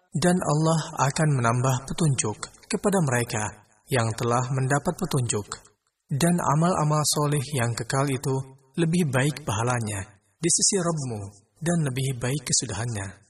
Dan Allah akan menambah petunjuk kepada mereka yang telah mendapat petunjuk. Dan amal-amal soleh yang kekal itu lebih baik pahalanya di sisi Rabb-Mu dan lebih baik kesudahannya.